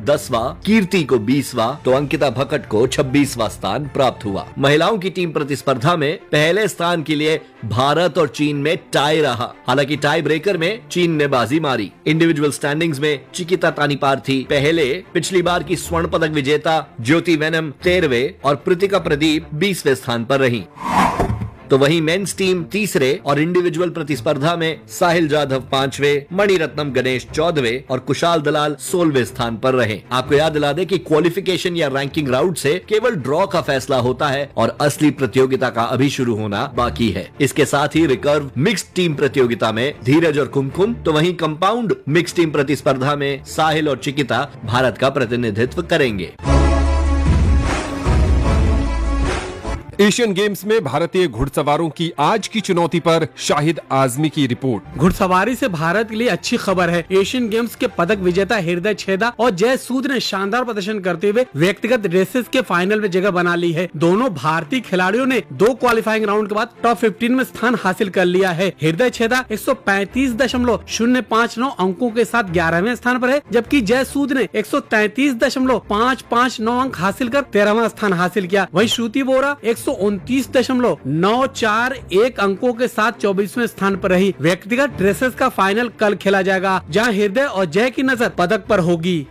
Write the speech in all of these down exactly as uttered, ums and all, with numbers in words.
दसवां, कीर्ति को बीसवां तो अंकिता भकट को छब्बीसवां स्थान प्राप्त हुआ। महिलाओं की टीम प्रतिस्पर्धा में पहले स्थान के लिए भारत और चीन में टाई रहा। हालांकि टाई ब्रेकर में चीन ने बाजी मारी। इंडिविजुअल स्टैंडिंग्स में चिकिता तानीपार्थी पहले, पिछली बार की स्वर्ण पदक विजेता ज्योति वेनम तेरहवें और प्रीतिका प्रदीप बीसवें स्थान पर रही। तो वहीं मेंस टीम तीसरे और इंडिविजुअल प्रतिस्पर्धा में साहिल जाधव पांचवें, मणिरत्नम गणेश चौदहवें और कुशाल दलाल सोलहवें स्थान पर रहे। आपको याद दिला दे कि क्वालिफिकेशन या रैंकिंग राउंड से केवल ड्रॉ का फैसला होता है और असली प्रतियोगिता का अभी शुरू होना बाकी है। इसके साथ ही रिकर्व मिक्स्ड टीम प्रतियोगिता में धीरज और कुमकुम, तो वहीं कंपाउंड मिक्स्ड टीम प्रतिस्पर्धा में साहिल और चिकिता भारत का प्रतिनिधित्व करेंगे। एशियन गेम्स में भारतीय घुड़सवारों की आज की चुनौती पर शाहिद आजमी की रिपोर्ट। घुड़सवारी से भारत के लिए अच्छी खबर है। एशियन गेम्स के पदक विजेता हृदय छेदा और जय सूद ने शानदार प्रदर्शन करते हुए व्यक्तिगत रेसेस के फाइनल में जगह बना ली है। दोनों भारतीय खिलाड़ियों ने दो क्वालिफाइंग राउंड के बाद टॉप फिफ्टीन में स्थान हासिल कर लिया है। हृदय छेदा एक सौ पैंतीस दशमलव शून्य पाँच नौ अंकों के साथ ग्यारहवें स्थान पर है, जबकि जय सूद ने एक सौ तैंतीस दशमलव पाँच पाँच नौ अंक हासिल कर तेरहवां स्थान हासिल किया। वहीं श्रुति बोरा एक सौ उनतीस दशमलव नौ चार एक अंकों के साथ चौबीसवें स्थान पर रही। व्यक्तिगत रेसेस का फाइनल कल खेला जाएगा, जहां हृदय और जय की नजर पदक पर होगी।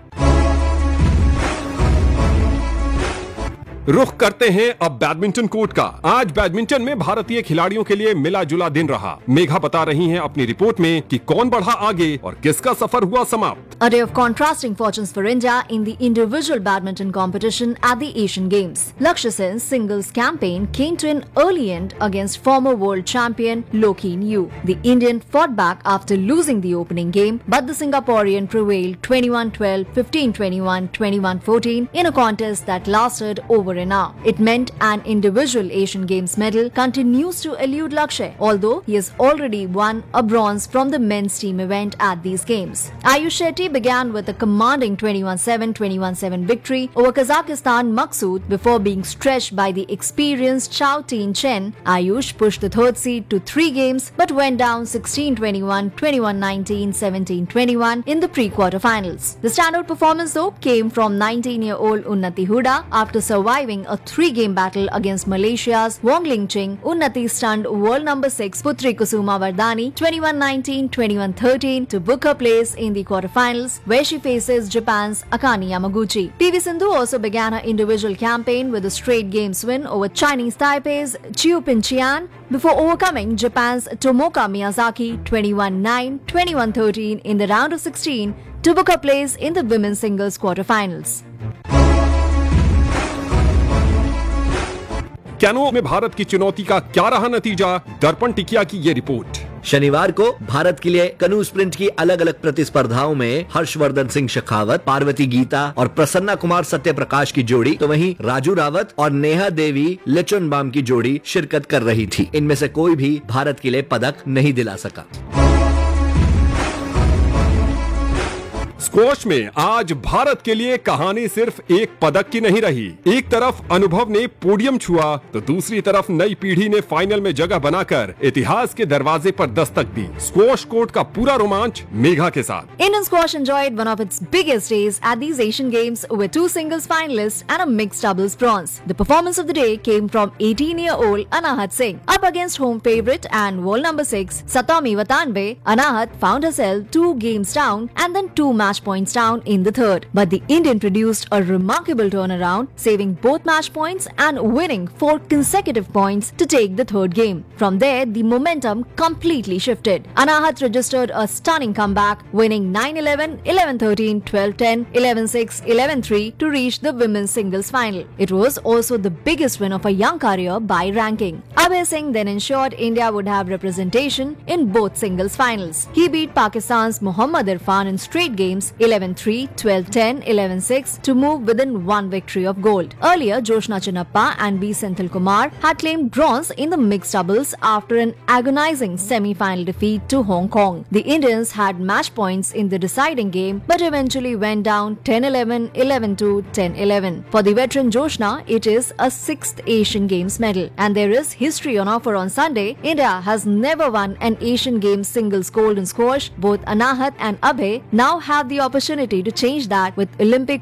रुख करते हैं अब बैडमिंटन कोर्ट का। आज बैडमिंटन में भारतीय खिलाड़ियों के लिए मिला जुला दिन रहा। मेघा बता रही हैं अपनी रिपोर्ट में कि कौन बढ़ा आगे और किसका सफर हुआ समाप्त। A day of contrasting fortunes for India in the individual badminton competition at the Asian Games. Lakshya Sen's singles campaign came to an early end against former world champion Loh Keen Yew. The Indian fought back after losing the opening game, but the Singaporean prevailed twenty-one twelve, fifteen twenty-one, twenty-one fourteen in a contest that lasted over an hour. It meant an individual Asian Games medal continues to elude Lakshya, although he has already won a bronze from the men's team event at these games. Ayush Shetty began with a commanding twenty-one seven, twenty-one seven victory over Kazakhstan Maqsood before being stretched by the experienced Chao Tin Chen. Ayush pushed the third seed to three games but went down sixteen twenty-one, twenty-one nineteen, seventeen twenty-one in the pre-quarterfinals. The standout performance though came from nineteen-year-old Unnati Huda after surviving a three-game battle against Malaysia's Wong Ling Ching. Unnati stunned world number six Putri Kusuma Vardhani twenty-one nineteen, twenty-one thirteen to book her place in the quarterfinals, where she faces Japan's Akane Yamaguchi. P V Sindhu also began her individual campaign with a straight games win over Chinese Taipei's Chiu Pinchian before overcoming Japan's Tomoka Miyazaki twenty-one nine, twenty-one thirteen in the round of sixteen to book her place in the women's singles quarterfinals. Canoe में भारत की चुनौती का क्या रहा नतीजा, दर्पण टिकिया की ये रिपोर्ट। शनिवार को भारत के लिए कनू स्प्रिंट की अलग अलग प्रतिस्पर्धाओं में हर्षवर्धन सिंह शेखावत, पार्वती गीता और प्रसन्ना कुमार सत्यप्रकाश की जोड़ी, तो वहीं राजू रावत और नेहा देवी लिचुनबाम की जोड़ी शिरकत कर रही थी। इनमें से कोई भी भारत के लिए पदक नहीं दिला सका। स्क्वॉश में आज भारत के लिए कहानी सिर्फ एक पदक की नहीं रही। एक तरफ अनुभव ने पोडियम छुआ तो दूसरी तरफ नई पीढ़ी ने फाइनल में जगह बनाकर इतिहास के दरवाजे पर दस्तक दी। स्क्वॉश कोर्ट का पूरा रोमांच मेघा के साथ। Indian squash enjoyed one of its biggest days at these Asian Games with two singles finalists and a mixed doubles bronze. The performance of the day came from eighteen-year-old Anahat Singh. Up against home favourite and world number six Satomi Watanabe, Anahat found herself two games down and then two match points down in the third. But the Indian produced a remarkable turnaround, saving both match points and winning four consecutive points to take the third game. From there, the momentum completely shifted. Anahat registered a stunning comeback, winning nine eleven, eleven thirteen, twelve ten, eleven six, eleven three to reach the women's singles final. It was also the biggest win of a young career by ranking. Abhay Singh then ensured India would have representation in both singles finals. He beat Pakistan's Mohammad Irfan in straight games eleven three, twelve ten, eleven six to move within one victory of gold. Earlier, Joshna Chinnappa and B. Senthil Kumar had claimed bronze in the mixed doubles after an agonizing semi-final defeat to Hong Kong. The Indians had match points in the deciding game but eventually went down ten eleven, eleven two, ten eleven. For the veteran Joshna, it is a sixth Asian Games medal. And there is history on offer on Sunday. India has never won an Asian Games singles gold in squash. Both Anahat and Abhay now have the opportunity to change that with Olympic